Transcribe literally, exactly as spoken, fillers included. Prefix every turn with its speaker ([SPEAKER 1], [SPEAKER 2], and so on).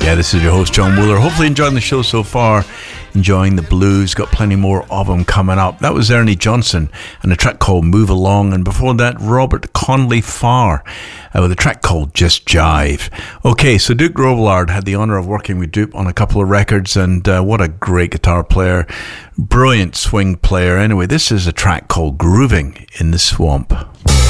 [SPEAKER 1] Yeah, this is your host, John Wooler. Hopefully enjoying the show so far, enjoying the blues. Got plenty more of them coming up. That was Ernie Johnson and a track called Move Along, and before that, Robert Conley Farr uh, with a track called Just Jive. Okay, so Duke Robillard had the honour of working with Duke on a couple of records, and uh, what a great guitar player, brilliant swing player. Anyway, this is a track called Grooving in the Swamp.